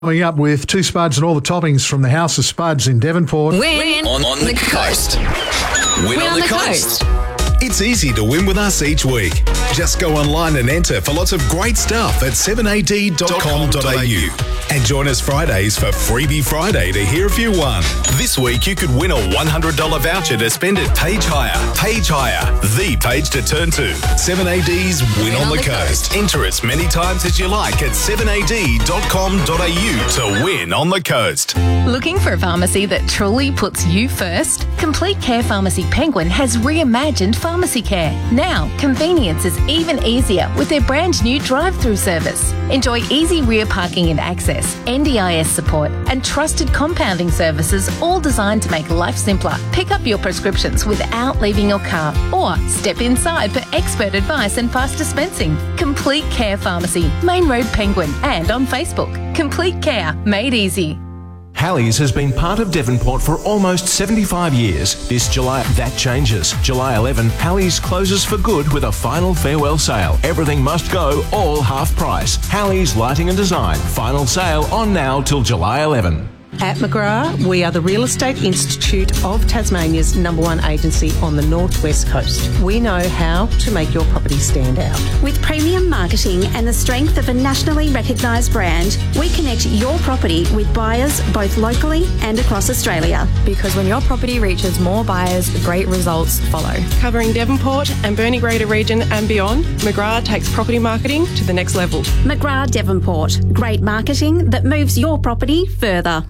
Coming up with two spuds and all the toppings from the House of Spuds in Devonport. Win on the coast. Win on the coast. It's easy to win with us each week. Just go online and enter for lots of great stuff at 7ad.com.au. And join us Fridays for Freebie Friday to hear if you won. This week you could win a $100 voucher to spend at Page Hire. Page Hire, the page to turn to. 7AD's Win on the Coast. Enter as many times as you like at 7ad.com.au to win on the coast. Looking for a pharmacy that truly puts you first? Complete Care Pharmacy Penguin has reimagined pharmacy care. Now, convenience is even easier with their brand new drive-through service. Enjoy easy rear parking and access, NDIS support and trusted compounding services, all designed to make life simpler. Pick up your prescriptions without leaving your car or step inside for expert advice and fast dispensing. Complete Care Pharmacy, Main Road Penguin, and on Facebook. Complete Care, made easy. Halley's has been part of Devonport for almost 75 years. This July, that changes. July 11, Halley's closes for good with a final farewell sale. Everything must go, all half price. Halley's Lighting and Design. Final sale on now till July 11. At McGrath, we are the Real Estate Institute of Tasmania's #1 agency on the northwest coast. We know how to make your property stand out. With premium marketing and the strength of a nationally recognised brand, we connect your property with buyers both locally and across Australia. Because when your property reaches more buyers, great results follow. Covering Devonport and Burnie Greater region and beyond, McGrath takes property marketing to the next level. McGrath Devonport. Great marketing that moves your property further.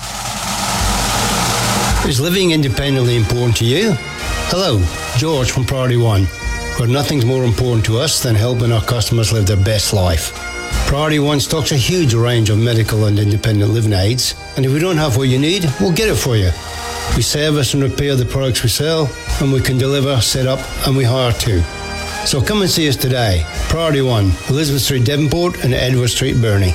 Is living independently important to you? Hello, George from Priority One. But nothing's more important to us than helping our customers live their best life. Priority One stocks a huge range of medical and independent living aids, and if we don't have what you need, we'll get it for you. We service and repair the products we sell, and we can deliver, set up, and we hire too. So come and see us today. Priority One, Elizabeth Street, Devonport, and Edward Street, Burnie.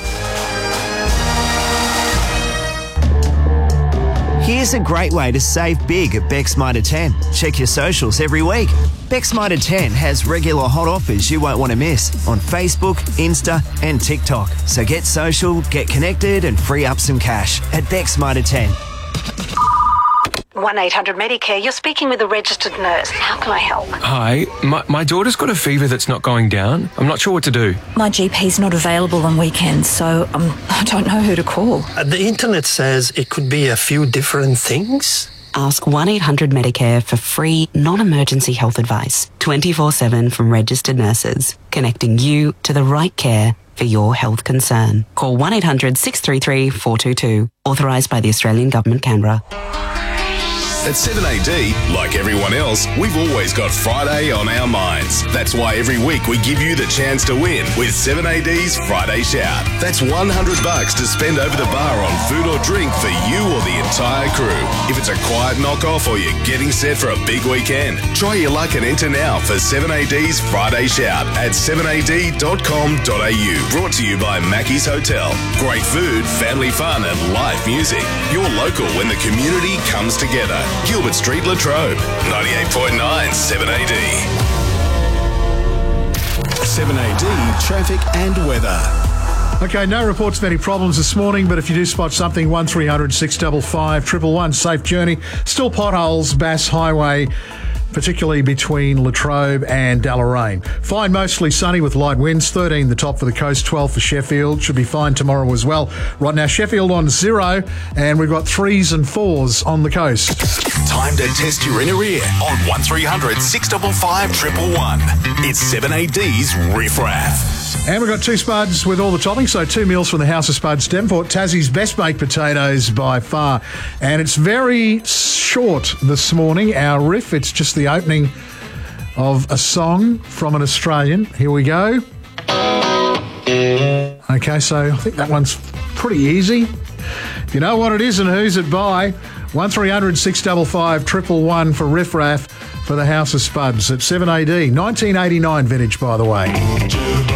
Here's a great way to save big at Beck's Mitre 10. Check your socials every week. Beck's Mitre 10 has regular hot offers you won't want to miss on Facebook, Insta and TikTok. So get social, get connected and free up some cash at Beck's Mitre 10. 1-800-MEDICARE, you're speaking with a registered nurse. How can I help? Hi, my daughter's got a fever that's not going down. I'm not sure what to do. My GP's not available on weekends, so I don't know who to call. The internet says it could be a few different things. Ask 1-800-MEDICARE for free, non-emergency health advice, 24/7 from registered nurses, connecting you to the right care for your health concern. Call 1-800-633-422, authorised by the Australian Government, Canberra. At 7AD, like everyone else, we've always got Friday on our minds. That's why every week we give you the chance to win with 7AD's Friday Shout. That's $100 to spend over the bar on food or drink for you or the entire crew. If it's a quiet knockoff or you're getting set for a big weekend, try your luck and enter now for 7AD's Friday Shout at 7ad.com.au. Brought to you by Mackey's Hotel. Great food, family fun and live music. You're local when the community comes together. Gilbert Street, Latrobe, 98.9 7AD. 7AD, traffic and weather. Okay, no reports of any problems this morning, but if you do spot something, 1300 655 111, safe journey. Still potholes, Bass Highway, particularly between Latrobe and Deloraine. Fine, mostly sunny with light winds. 13 the top for the coast, 12 for Sheffield. Should be fine tomorrow as well. Right now, Sheffield on 0, and we've got 3s and 4s on the coast. Time to test your inner ear on 1300 655 111. It's 7AD's Riff Raff. And we've got two spuds with all the toppings, so 2 meals from the House of Spuds, Devonport, Tassie's best baked potatoes by far. And it's very short this morning, our riff. It's just the opening of a song from an Australian. Here we go. Okay, so I think that one's pretty easy. If you know what it is and who's it by, 1300 655 111 for Riff Raff for the House of Spuds at 7AD. 1989 vintage, by the way.